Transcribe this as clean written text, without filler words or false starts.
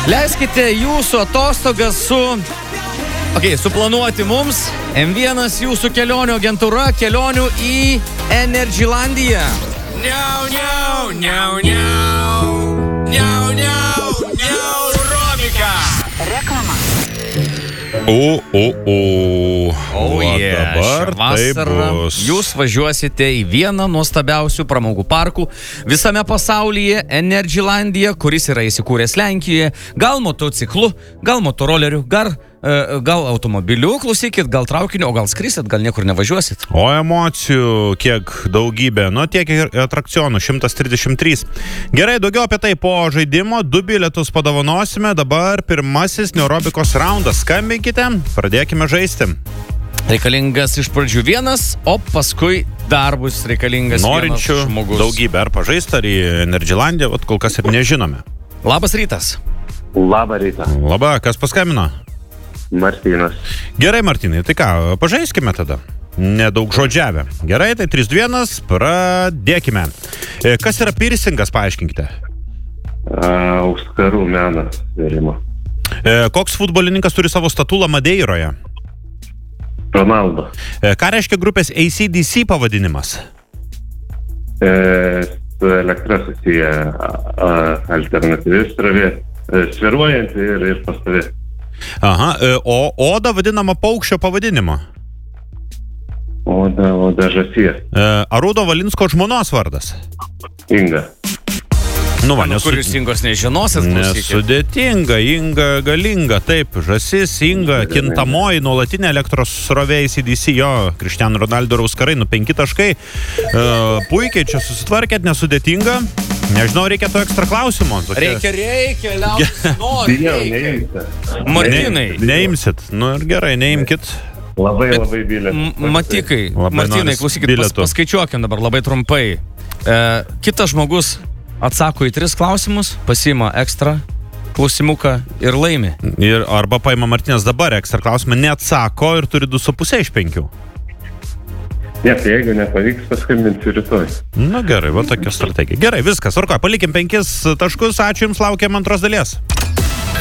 Leiskite jūsų atostogas suplanuoti mums. M1 jūsų kelionių agentūra, kelionių į Energylandiją. Romika. Reklama. Dabar vasarą jūs važiuosite į vieną nuostabiausių pramogų parkų visame pasaulyje, Energylandiją, kuris yra įsikūręs Lenkijoje. Gal motociklu, gal motoroleriu, gal automobiliu, klausykit, gal traukiniu, o gal skrisit, gal niekur nevažiuosit. O emocijų kiek daugybė, tiek ir atrakcionų, 133. Gerai, daugiau apie tai po žaidimo, 2 bilietus padovanosime, dabar pirmasis neurobikos raundas. Skambinkite, pradėkime žaisti. Reikalingas iš pradžių vienas, o paskui dar bus reikalingas norinčių vienas žmogus. Daugybė, ar pažaisti, ar į Energylandiją, kol kas ir nežinome. Labas rytas. Labą rytą. Labą, kas paskambino? Martynas. Gerai, Martynai, tai ką, pažaiskime tada. Nedaug žodžiavę. Gerai, tai 3-2, pradėkime. Kas yra piercingas, paaiškinkite. Auskarų menas vėrimo. Koks futbolininkas turi savo statulą Madeiroje? Ronaldo. Ką reiškia grupės AC/DC pavadinimas? Su elektra susiję alternatyvi svyruojanti ir pastovi. Aha, o oda vadinama paukščio pavadinimo? Oda žąsies. Arūdo Valinsko žmonos vardas? Inga. Kuris Ingos nežinosit, klausykit. Nesudėtinga, Inga galinga, taip, žąsis, Inga, kintamoji, nuolatinė elektros srovė AC/DC, jo, Cristiano Ronaldo ir Auskarai, 5 taškai. Puikiai čia susitvarkėt, nesudėtinga. Nežinau, reikia to ekstra klausimo. Reikia, liaudis nori. Martynai. Neimsit, ir gerai, neimkit. Labai bilietų. Martynai, klausykit, paskaičiuokim dabar labai trumpai. Kitas žmogus atsako į 3 klausimus, pasiima ekstra klausimuką ir laimi. Arba paima Martynas dabar ekstra klausimą, neatsako ir turi 2,5 iš 5. Ne, tai jeigu nepavyks, paskambinsiu rytoj. Gerai, va tokia strategija. Gerai, viskas, tvarkoj, palikim 5 taškus, ačiū Jums, laukiam antros dalies.